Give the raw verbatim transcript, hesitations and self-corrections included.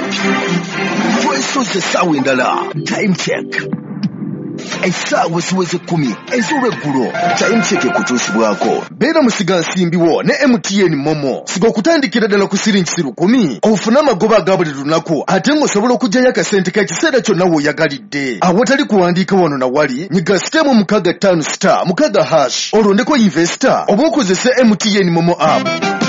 twesoze essaawa endala time check essaawa ziweze kkumi ez'olweggulo time check ekutuusibwako beera musiga nsimbiwo ne M T N Momo siga okutandikira ddala ku siringi lukumi ofune amagoba aga buli lunaku ate ng'osobola okugyayo akasente k'ekiseera kyonna w'oyagalidde awatali kuwandiika wano na wali nyiga sitemu mukaga ttaano star mukaga hash olondeko investor oba okozese M T N Momo app.